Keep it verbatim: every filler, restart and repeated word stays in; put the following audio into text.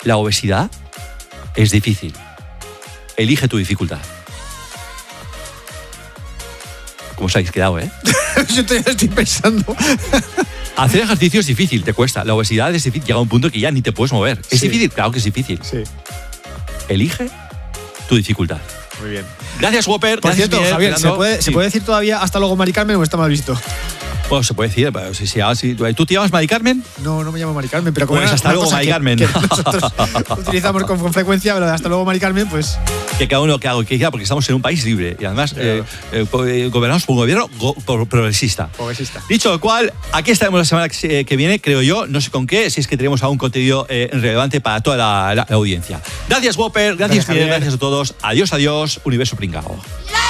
La obesidad es difícil. Elige tu dificultad. ¿Cómo os habéis quedado, eh? Yo todavía estoy pensando. Hacer ejercicio es difícil, te cuesta. La obesidad es difícil. Llega a un punto que ya ni te puedes mover. ¿Es Sí. difícil? Claro que es difícil. Sí. Elige tu dificultad. Muy bien. Gracias, Whopper. Por Gracias, cierto, Miguel, Javier, ¿se Fernando. puede, Sí. ¿se puede decir todavía hasta luego Mari Carmen o está mal visto? Bueno, se puede decir, pero sí, sí, ah, sí. ¿Tú te llamas Mari Carmen? No, no me llamo Mari Carmen, pero como Pues era hasta una luego, cosa Mari que- Carmen. que nosotros utilizamos con, con frecuencia, pero de hasta luego Mari Carmen, pues Que cada uno que haga lo que quiera, porque estamos en un país libre y además Claro. eh, eh, po- eh, gobernamos por un gobierno go- por- progresista. progresista. Dicho lo cual, aquí estaremos la semana que, eh, que viene, creo yo, no sé con qué, si es que tenemos algún contenido eh, relevante para toda la, la- la audiencia. Gracias, Whopper, gracias, Gracias, Miguel, Javier. gracias a todos. Adiós, adiós, Universo Pringao. La